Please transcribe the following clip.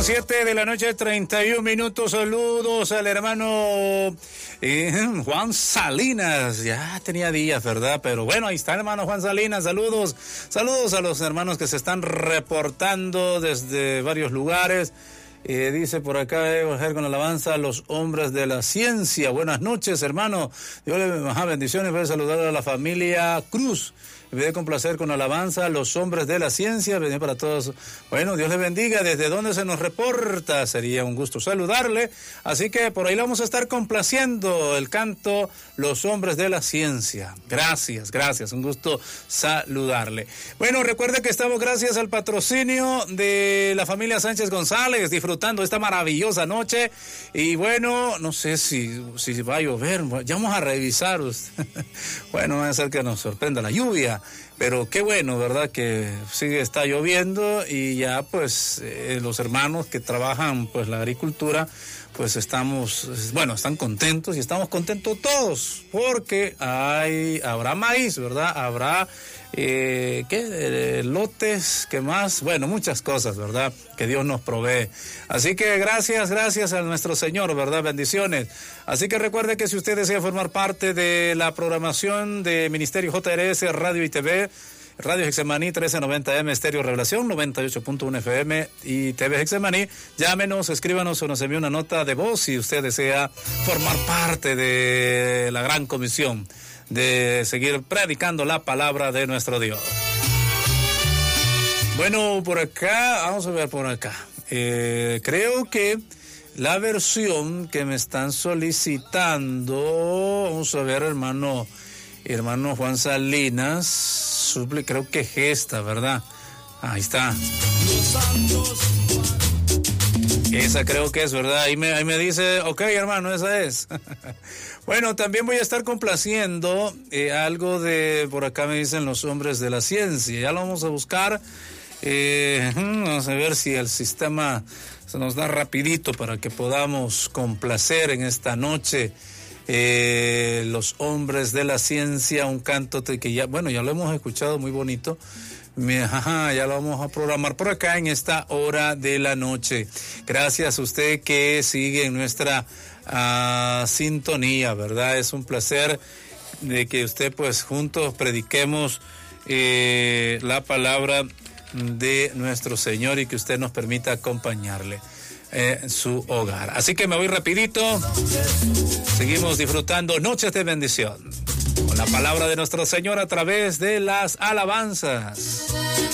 7 de la noche, 31 minutos. Saludos al hermano Juan Salinas. Ya tenía días, ¿verdad? Pero bueno, ahí está el hermano Juan Salinas. Saludos a los hermanos que se están reportando desde varios lugares. Dice por acá, con alabanza a los hombres de la ciencia. Buenas noches, hermano. Dios le bendiciones. Voy a saludar a la familia Cruz. Me voy a complacer con alabanza a los hombres de la ciencia. Bendición para todos. Bueno, Dios les bendiga. ¿Desde dónde se nos reporta? Sería un gusto saludarle. Así que por ahí le vamos a estar complaciendo el canto Los hombres de la ciencia. Gracias. Un gusto saludarle. Bueno, recuerde que estamos gracias al patrocinio de la familia Sánchez González, disfrutando esta maravillosa noche. Y bueno, no sé si va a llover. Ya vamos a revisar. Bueno, va a ser que nos sorprenda la lluvia. Pero qué bueno, ¿verdad? Que sigue, está lloviendo y ya pues los hermanos que trabajan pues la agricultura pues están contentos y estamos contentos todos porque habrá maíz, ¿verdad? Habrá lotes, ¿qué más? Bueno, muchas cosas, ¿verdad? Que Dios nos provee. Así que gracias a nuestro Señor, ¿verdad? Bendiciones. Así que recuerde que si usted desea formar parte de la programación de Ministerio JRS Radio y TV, Radio Hexemaní 1390M, Estéreo Revelación 98.1 FM y TV Hexemaní, llámenos, escríbanos o nos envíe una nota de voz si usted desea formar parte de la gran comisión de seguir predicando la palabra de nuestro Dios. Bueno, por acá, vamos a ver por acá. Creo que la versión que me están solicitando, vamos a ver, hermano Juan Salinas, creo que es esta, ¿verdad? Ahí está. Esa creo que es, ¿verdad? Ahí me dice, ok, hermano, esa es. Bueno, también voy a estar complaciendo algo de, por acá me dicen los hombres de la ciencia. Ya lo vamos a buscar. Vamos a ver si el sistema se nos da rapidito para que podamos complacer en esta noche. Los hombres de la ciencia, un canto que ya lo hemos escuchado, muy bonito. Ya lo vamos a programar por acá en esta hora de la noche. Gracias a usted que sigue en nuestra sintonía, ¿verdad? Es un placer de que usted pues juntos prediquemos la palabra de nuestro Señor y que usted nos permita acompañarle en su hogar. Así que me voy rapidito. Seguimos disfrutando noches de bendición con la palabra de nuestro Señor a través de las alabanzas.